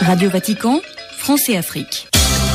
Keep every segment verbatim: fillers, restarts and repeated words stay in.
Radio Vatican, France et Afrique.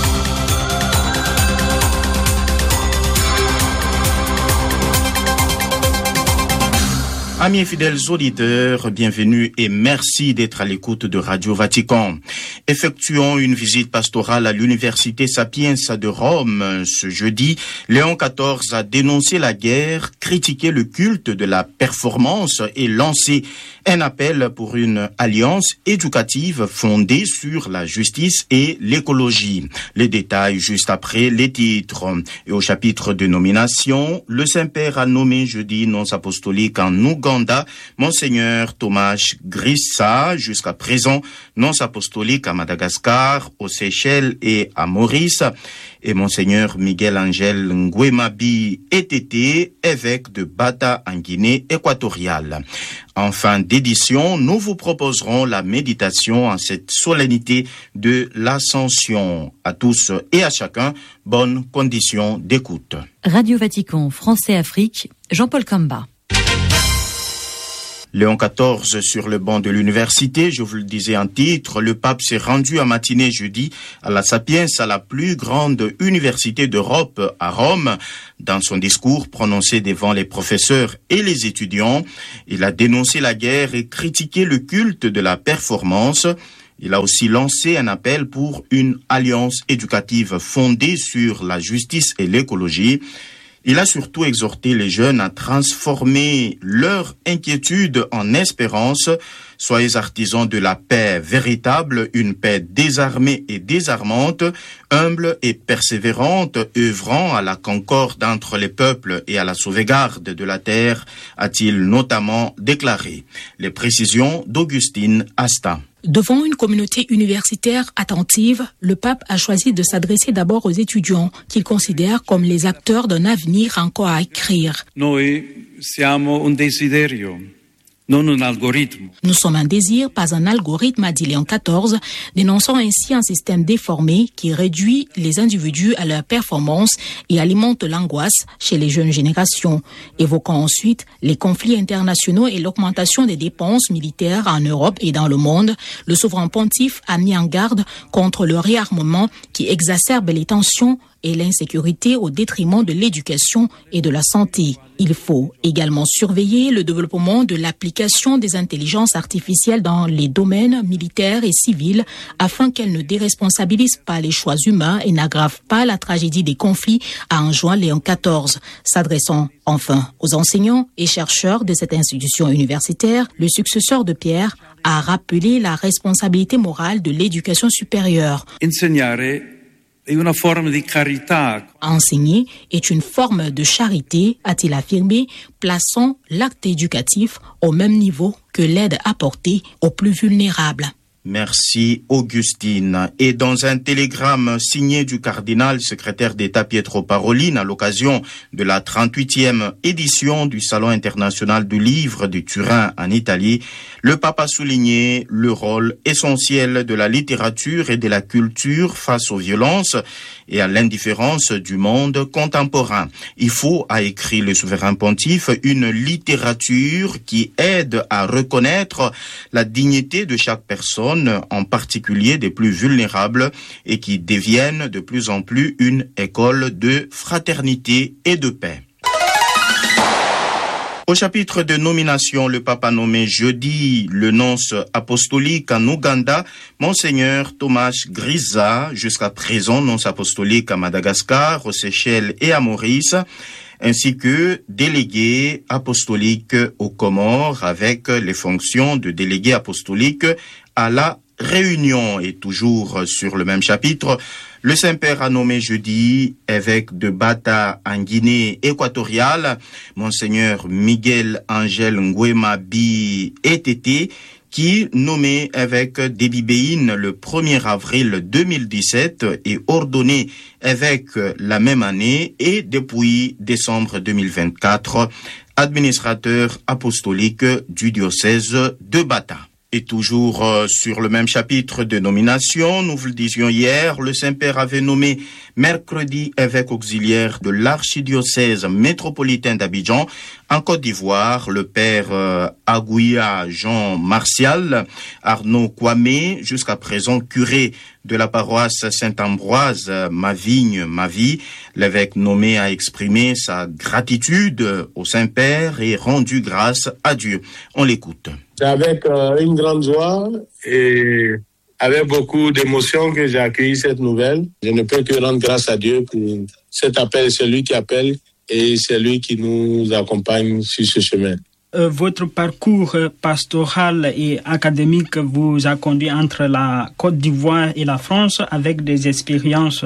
Amis et fidèles auditeurs, bienvenue et merci d'être à l'écoute de Radio Vatican. Effectuons une visite pastorale à l'Université Sapiens de Rome. Ce jeudi, Léon quatorze a dénoncé la guerre, critiqué le culte de la performance et lancé un appel pour une alliance éducative fondée sur la justice et l'écologie. Les détails juste après les titres. Et au chapitre de nomination, le Saint-Père a nommé jeudi nonce apostolique en Ouganda, Monseigneur Thomas Grissa, jusqu'à présent nonce apostolique à Madagascar, aux Seychelles et à Maurice, et Monseigneur Miguel Angel Nguemabi Etete, évêque de Bata en Guinée équatoriale. En fin d'édition, nous vous proposerons la méditation en cette solennité de l'Ascension. À tous et à chacun, bonne condition d'écoute. Radio Vatican, France et Afrique, Jean-Paul Kamba. Léon quatorze sur le banc de l'université, je vous le disais en titre, le pape s'est rendu en matinée jeudi à la Sapiens, à la plus grande université d'Europe, à Rome. Dans son discours prononcé devant les professeurs et les étudiants, il a dénoncé la guerre et critiqué le culte de la performance. Il a aussi lancé un appel pour une alliance éducative fondée sur la justice et l'écologie. Il a surtout exhorté les jeunes à transformer leur inquiétude en espérance. Soyez artisans de la paix véritable, une paix désarmée et désarmante, humble et persévérante, œuvrant à la concorde entre les peuples et à la sauvegarde de la terre, a-t-il notamment déclaré. Les précisions d'Augustine Asta. Devant une communauté universitaire attentive, le pape a choisi de s'adresser d'abord aux étudiants, qu'il considère comme les acteurs d'un avenir encore à écrire. Noi siamo un desiderio. Non un algorithme. Nous sommes un désir, pas un algorithme, a dit Léon quatorze, dénonçant ainsi un système déformé qui réduit les individus à leur performance et alimente l'angoisse chez les jeunes générations, évoquant ensuite les conflits internationaux et l'augmentation des dépenses militaires en Europe et dans le monde. Le souverain pontife a mis en garde contre le réarmement qui exacerbe les tensions et l'insécurité au détriment de l'éducation et de la santé. Il faut également surveiller le développement de l'application des intelligences artificielles dans les domaines militaires et civils afin qu'elles ne déresponsabilisent pas les choix humains et n'aggravent pas la tragédie des conflits, a enjoint Léon quatorze. S'adressant enfin aux enseignants et chercheurs de cette institution universitaire, le successeur de Pierre a rappelé la responsabilité morale de l'éducation supérieure. Insegnare è una forma di carità. Enseigner est une forme de charité, a-t-il affirmé, plaçant l'acte éducatif au même niveau que l'aide apportée aux plus vulnérables. Merci Augustine. Et dans un télégramme signé du cardinal secrétaire d'État Pietro Parolin à l'occasion de la trente-huitième édition du Salon international du livre de Turin en Italie, le pape a souligné le rôle essentiel de la littérature et de la culture face aux violences et à l'indifférence du monde contemporain. Il faut, a écrit le souverain pontife, une littérature qui aide à reconnaître la dignité de chaque personne, en particulier des plus vulnérables, et qui deviennent de plus en plus une école de fraternité et de paix. Au chapitre de nomination, le pape a nommé jeudi le nonce apostolique en Ouganda, Monseigneur Thomas Grissa, jusqu'à présent nonce apostolique à Madagascar, aux Seychelles et à Maurice, ainsi que délégué apostolique aux Comores avec les fonctions de délégué apostolique à la Réunion. Et toujours sur le même chapitre, le Saint-Père a nommé jeudi évêque de Bata en Guinée équatoriale, Monseigneur Miguel Angel Nguemabi Etete, qui, nommé évêque d'Ebibéine le premier avril deux mille dix-sept et ordonné évêque la même année et depuis décembre deux mille vingt-quatre, administrateur apostolique du diocèse de Bata. Et toujours euh, sur le même chapitre de nomination, nous vous le disions hier, le Saint-Père avait nommé mercredi évêque auxiliaire de l'archidiocèse métropolitain d'Abidjan en Côte d'Ivoire, le père euh, Agouya Jean Martial Arnaud Kwame, jusqu'à présent curé de la paroisse Saint-Ambroise, euh, ma vigne, ma vie. L'évêque nommé a exprimé sa gratitude au Saint-Père et rendu grâce à Dieu. On l'écoute. C'est avec euh, une grande joie et avec beaucoup d'émotion que j'ai accueilli cette nouvelle. Je ne peux que rendre grâce à Dieu pour cet appel. C'est lui qui appelle et c'est lui qui nous accompagne sur ce chemin. Euh, votre parcours pastoral et académique vous a conduit entre la Côte d'Ivoire et la France avec des expériences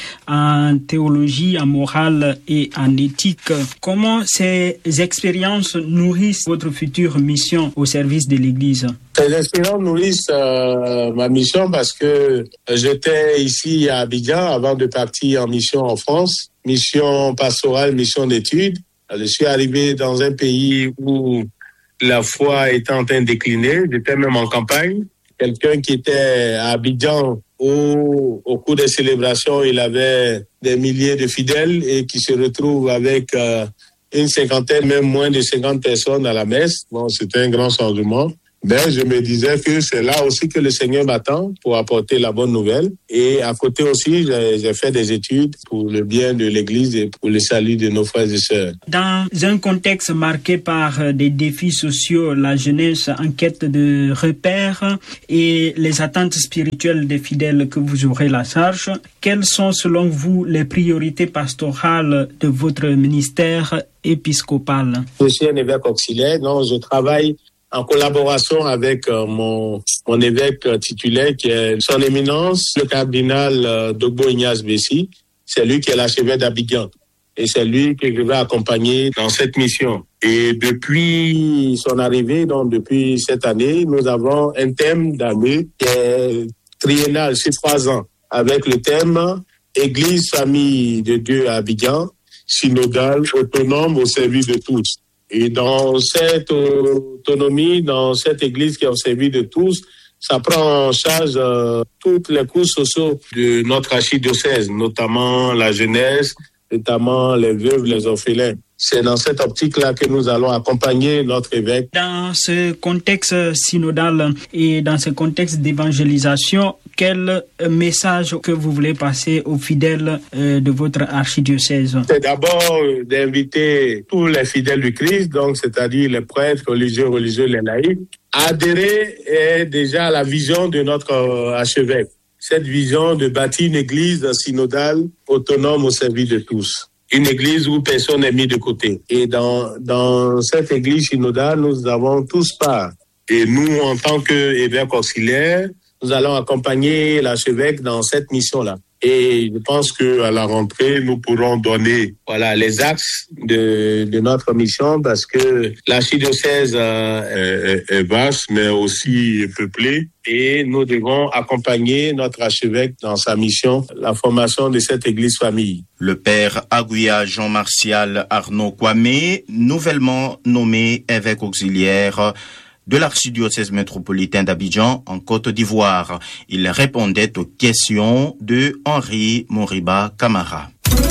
en théologie, en morale et en éthique. Comment ces expériences nourrissent votre future mission au service de l'Église? Ces expériences nourrissent euh, ma mission parce que j'étais ici à Abidjan avant de partir en mission en France, mission pastorale, mission d'études. Je suis arrivé dans un pays où la foi était en train de décliner. J'étais même en campagne. Quelqu'un qui était à Abidjan où, au cours des célébrations, il avait des milliers de fidèles et qui se retrouve avec euh, une cinquantaine, même moins de cinquante personnes à la messe. Bon, c'était un grand changement. Mais je me disais que c'est là aussi que le Seigneur m'attend pour apporter la bonne nouvelle. Et à côté aussi, j'ai, j'ai fait des études pour le bien de l'Église et pour le salut de nos frères et sœurs. Dans un contexte marqué par des défis sociaux, la jeunesse en quête de repères et les attentes spirituelles des fidèles que vous aurez la charge, quelles sont selon vous les priorités pastorales de votre ministère épiscopal? Je suis un évêque auxiliaire, donc je travaille en collaboration avec euh, mon, mon évêque titulaire qui est son éminence, le cardinal euh, Dogbo Ignace Bessi. C'est lui qui est l'archevêque d'Abidjan. Et c'est lui que je vais accompagner dans cette mission. Et depuis son arrivée, donc depuis cette année, nous avons un thème d'année qui est triennal, c'est trois ans, avec le thème Église, famille de Dieu à Abidjan, synodale, autonome au service de tous. Et dans cette autonomie, dans cette église qui est au service de tous, ça prend en charge euh, toutes les couches sociaux de notre archidiocèse, notamment la jeunesse, notamment les veuves, les orphelins. C'est dans cette optique-là que nous allons accompagner notre évêque. Dans ce contexte synodal et dans ce contexte d'évangélisation, quel message que vous voulez passer aux fidèles euh, de votre archidiocèse? C'est d'abord euh, d'inviter tous les fidèles du Christ, donc c'est-à-dire les prêtres, religieux, religieux, les laïcs, à adhérer eh, déjà à la vision de notre euh, archevêque. Cette vision de bâtir une église synodale autonome au service de tous. Une église où personne n'est mis de côté. Et dans, dans cette église synodale, nous avons tous part. Et nous, en tant qu'évêque auxiliaire, nous allons accompagner l'archevêque dans cette mission-là. Et je pense qu'à la rentrée, nous pourrons donner voilà, les axes de, de notre mission parce que l'archidiocèse euh, est, est vaste, mais aussi peuplée. Et nous devons accompagner notre archevêque dans sa mission, la formation de cette église famille. Le père Agouya Jean Martial Arnaud Kwame, nouvellement nommé évêque auxiliaire de l'archidiocèse métropolitain d'Abidjan en Côte d'Ivoire. Il répondait aux questions de Henri Moriba Camara.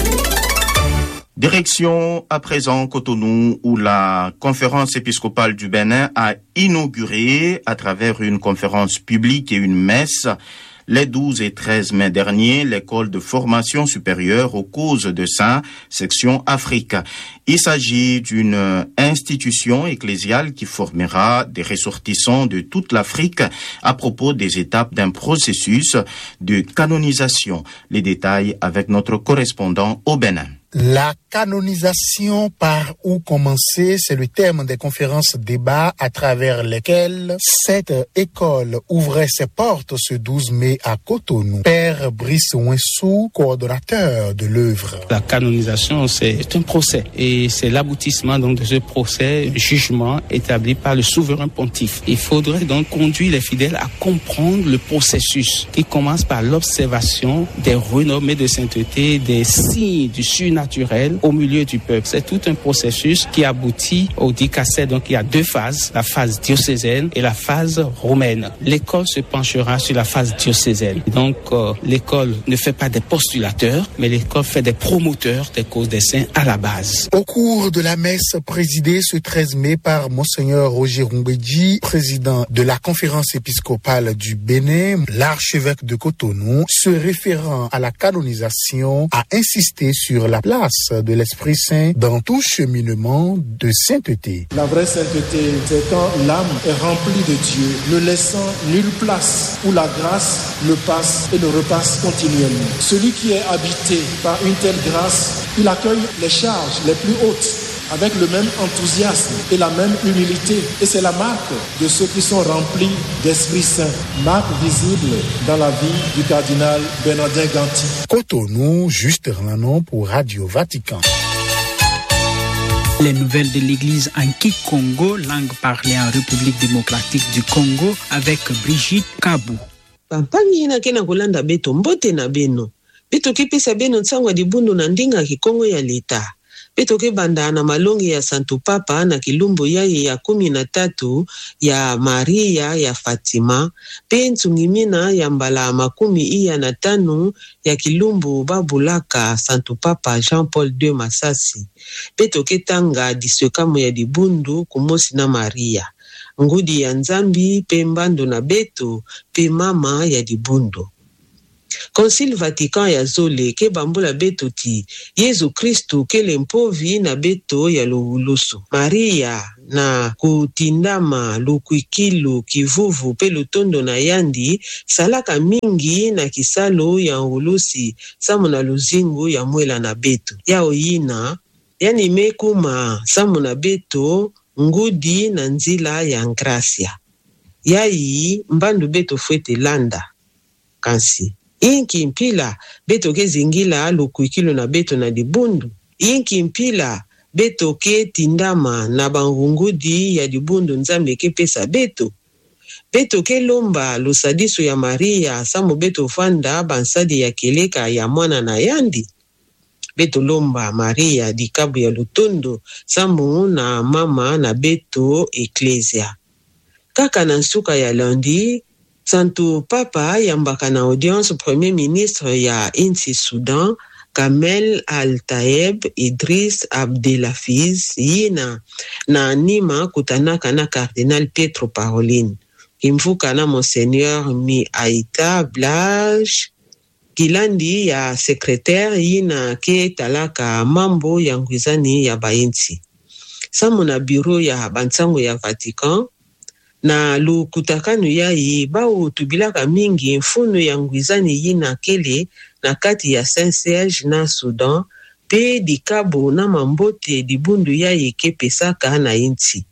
Direction à présent Cotonou, où la conférence épiscopale du Bénin a inauguré, à travers une conférence publique et une messe, les douze et treize mai dernier, l'école de formation supérieure aux causes de saints, section Afrique. Il s'agit d'une institution ecclésiale qui formera des ressortissants de toute l'Afrique à propos des étapes d'un processus de canonisation. Les détails avec notre correspondant au Bénin. La canonisation, par où commencer, c'est le thème des conférences débats à travers lesquelles cette école ouvrait ses portes ce douze mai à Cotonou. Père Brice Ouensou, coordonnateur de l'œuvre. La canonisation, c'est un procès et c'est l'aboutissement donc de ce procès, jugement établi par le souverain pontife. Il faudrait donc conduire les fidèles à comprendre le processus qui commence par l'observation des renommées de sainteté, des signes du surnaturel surnaturel au milieu du peuple. C'est tout un processus qui aboutit au dicaster. Donc il y a deux phases, la phase diocésaine et la phase romaine. L'école se penchera sur la phase diocésaine. Donc euh, l'école ne fait pas des postulateurs, mais l'école fait des promoteurs des causes des saints à la base. Au cours de la messe présidée ce treize mai par Monseigneur Roger Rumbedji, président de la conférence épiscopale du Bénin, l'archevêque de Cotonou, se référant à la canonisation, a insisté sur la place de l'Esprit Saint dans tout cheminement de sainteté. La vraie sainteté, c'est quand l'âme est remplie de Dieu, ne laissant nulle place où la grâce le passe et le repasse continuellement. Celui qui est habité par une telle grâce, il accueille les charges les plus hautes avec le même enthousiasme et la même humilité. Et c'est la marque de ceux qui sont remplis d'Esprit Saint, marque visible dans la vie du cardinal Bernardin Ganti. Cotonou, Juste Ranon pour Radio Vatican. Les nouvelles de l'église en Kikongo, langue parlée en République démocratique du Congo, avec Brigitte Kabou. Pampangi na kena kulanda beto mbote na beno. Beto kipesa beno tsangwa dibundu na ndinga kikongo ya leta. Beto ke banda na malongi ya Santo Papa na kilumbu yaye ya kumi na tatu ya Maria ya Fatima. Pe nsungimina ya mbala makumi iya na tanu ya kilumbu babulaka Santo Papa Jean-Paul deux Masasi. Beto ke tanga diswekamu ya dibundu kumosi na Maria. Ngudi ya Nzambi pe mbando na beto pe mama ya dibundu. Concile Vatican ya zole ke bambula beto ti Yesu Kristu ke lempovi na beto ya luhulusu. Maria na kutindama lukwikilu kivuvu pe lutondo na yandi salaka mingi na kisalo ya ulusi samu na luzingu ya mwela na beto. Ya oyina yani mekuma samu na beto ngudi na nzila ya ngracia. Yai mbandu beto fwete landa kansi. Inki mpila beto ke zingila lukwikilo na beto na dibundu. Inki mpila beto ke tindama na bangungudi ya dibundu Nzambe ke pesa beto. Beto ke lomba lusadisu ya Maria samu beto fanda bansadi ya keleka ya mwana na yandi. Beto lomba Maria dikabu ya lutondo samu na mama na beto eklesia. Kaka na nsuka ya lundi, Santo Papa yambaka na audience Premier Ministre ya insi Sudan, Kamel Al-Tayeb Idris Abdelafiz, yina na nima kutanaka na Cardinal Pietro Parolin. Kimfuka na Monseigneur Mi Aita Blage, kilandi ya secrétaire yina ke talaka mambo ya ngwizani ya bainsi. Samu na bureau ya bansango ya Vatican, na lukutakanu yai bao tubilaka mingi mfunu ya ngwizani yina kele na kati ya Saint-Serge na Sudan, pe dikabo na mambote dibundu yai kepesaka na inti.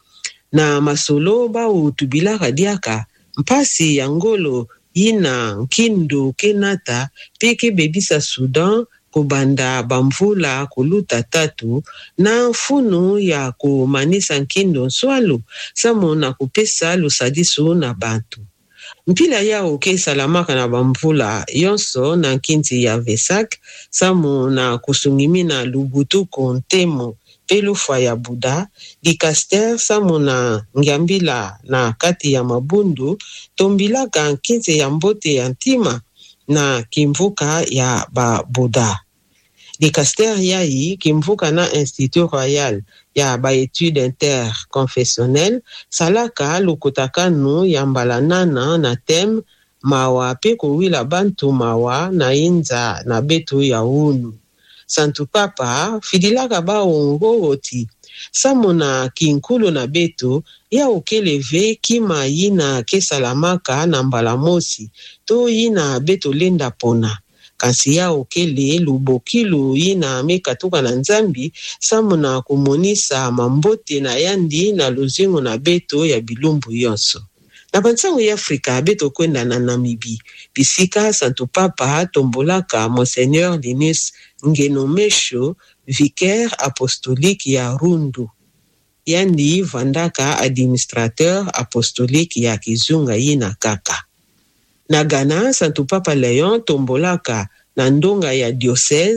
Na masolo bao tubilaka diaka mpasi ya ngolo yina nkindo kenata pe kebebisa Sudan kubanda bamvula kuluta tatu na mfunu ya kumanisa nkindo nswalu samu na kupesa lusadisu na bantu. Mpila yao ke salamaka na bamvula yonso na nkinti ya Vesak samu na kusungimina lubutu kontemo pelufa ya Buda, dikaster samu na ngiambila na kati ya mabundu tombilaka nkinti ya mbote ya ntima na kimvuka ya ba Buda. Dikaster yai kimvuka na Institut Royal ya ba étude interconfessionnelle salaka lukutakanu ya mbalanana na tem mawa pe kuwila bantu mawa na inza na betu ya unu. Santo Papa fidilaka ba ongoti samu na kinkulu na betu ya ukeleve kima yina kesalamaka na mbalamosi to yina beto lenda pona. Kasi ya okele lubokilu yina mekatuka na Nzambi samu na kumonisa mambote na yandi na luzingu na beto ya bilumbu yonso. Na bansangu ya Afrika beto kwenda na Namibi, bisika Santo Papa tombolaka Monseigneur Linus Ngenomesho, vicaire apostolique ya Rundu. Yandi vandaka administrateur apostolique ya Kizunga yina kaka. Na Ghana, Santo Papa Leon tombolaka na ndonga ya diocèse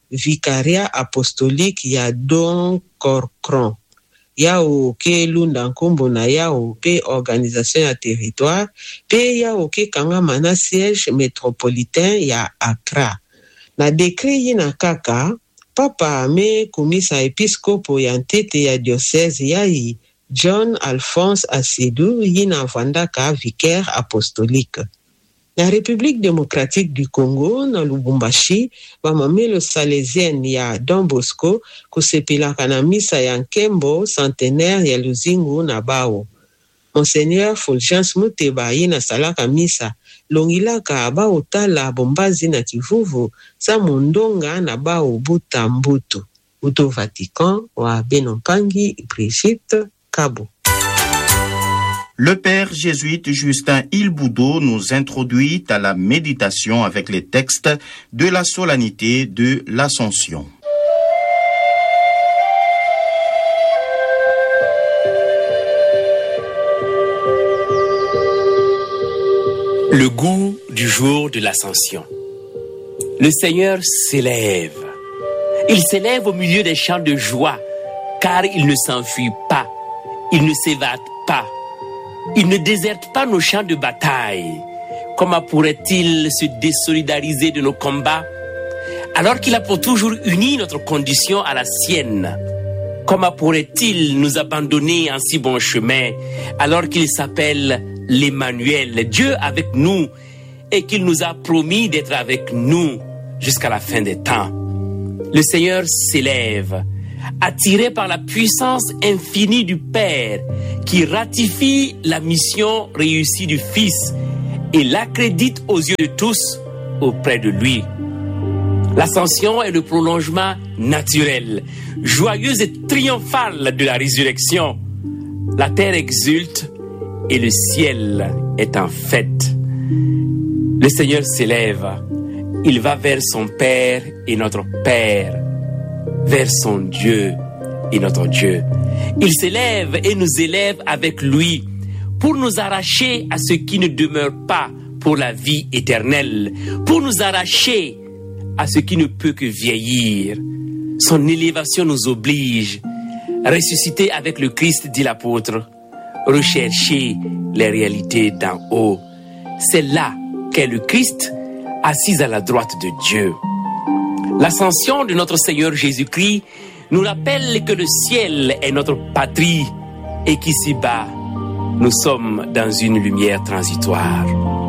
vicariat apostolique ya Don Corcron. Yao ke lunda nkombo na yao pe organisation ya territoire pe yao ke kangama na siège métropolitain ya Accra. Na décret yina kaka papa ame kumisa episkopo ya ntete ya diocèse yai John Alphonse Asidou yina vandaka vicaire apostolique. La République démocratique du Congo na Lubumbashi bamamelo salesienne ya Don Bosco kusepelaka na misa ya nkembo centenaire ya luzingu na bao. Monseigneur Fulgence Muteba yina salaka misa longilaka bao tala bombazi na kivuvu sa mundonga na bao buta mbutu. Uto Vatican wa Benonpangi Brigitte Kabo. Le père jésuite Justin Ilboudo nous introduit à la méditation avec les textes de la solennité de l'Ascension. Le goût du jour de l'Ascension. Le Seigneur s'élève. Il s'élève au milieu des chants de joie, car il ne s'enfuit pas, il ne s'évade pas. Il ne déserte pas nos champs de bataille. Comment pourrait-il se désolidariser de nos combats alors qu'il a pour toujours uni notre condition à la sienne? Comment pourrait-il nous abandonner en si bon chemin alors qu'il s'appelle l'Emmanuel, Dieu avec nous, et qu'il nous a promis d'être avec nous jusqu'à la fin des temps? Le Seigneur s'élève, attiré par la puissance infinie du Père, qui ratifie la mission réussie du Fils et l'accrédite aux yeux de tous auprès de lui. L'ascension est le prolongement naturel, joyeux et triomphal de la résurrection. La terre exulte et le ciel est en fête. Le Seigneur s'élève, il va vers son Père et notre Père, vers son Dieu et notre Dieu. Il s'élève et nous élève avec lui pour nous arracher à ce qui ne demeure pas pour la vie éternelle, pour nous arracher à ce qui ne peut que vieillir. Son élévation nous oblige. Ressusciter avec le Christ, dit l'apôtre, rechercher les réalités d'en haut. C'est là qu'est le Christ, assis à la droite de Dieu. L'ascension de notre Seigneur Jésus-Christ nous rappelle que le ciel est notre patrie et qu'ici-bas, nous sommes dans une lumière transitoire.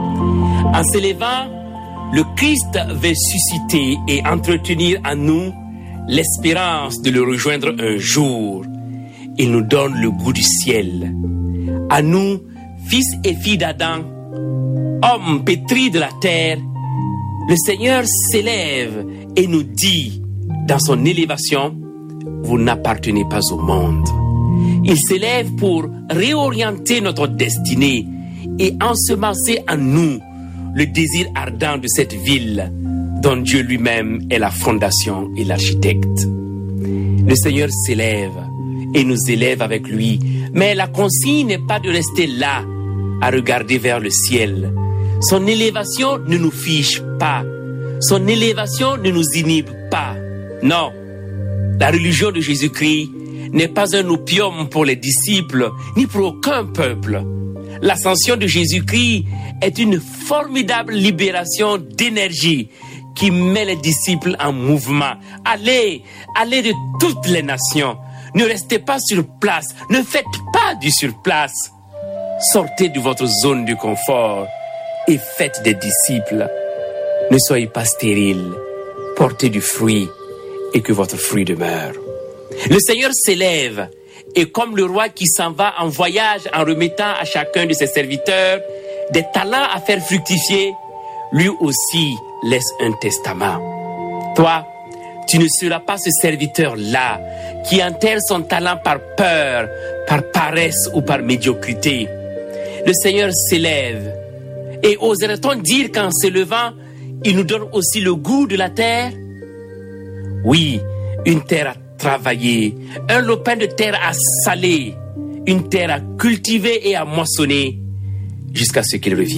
En s'élevant, le Christ veut susciter et entretenir en nous l'espérance de le rejoindre un jour. Il nous donne le goût du ciel. À nous, fils et filles d'Adam, hommes pétris de la terre, le Seigneur s'élève et nous dit, dans son élévation, vous n'appartenez pas au monde. Il s'élève pour réorienter notre destinée et ensemencer en nous le désir ardent de cette ville dont Dieu lui-même est la fondation et l'architecte. Le Seigneur s'élève et nous élève avec lui, mais la consigne n'est pas de rester là à regarder vers le ciel. Son élévation ne nous fiche pas. Son élévation ne nous inhibe pas. Non, la religion de Jésus-Christ n'est pas un opium pour les disciples, ni pour aucun peuple. L'ascension de Jésus-Christ est une formidable libération d'énergie qui met les disciples en mouvement. Allez, allez de toutes les nations. Ne restez pas sur place. Ne faites pas du surplace. Sortez de votre zone de confort et faites des disciples. Ne soyez pas stériles. Portez du fruit et que votre fruit demeure. Le Seigneur s'élève et comme le roi qui s'en va en voyage en remettant à chacun de ses serviteurs des talents à faire fructifier, lui aussi laisse un testament. Toi, tu ne seras pas ce serviteur-là qui enterre son talent par peur, par paresse ou par médiocrité. Le Seigneur s'élève. Et oserait-on dire qu'en s'élevant, il nous donne aussi le goût de la terre? Oui, une terre à travailler, un lopin de terre à saler, une terre à cultiver et à moissonner jusqu'à ce qu'il revienne.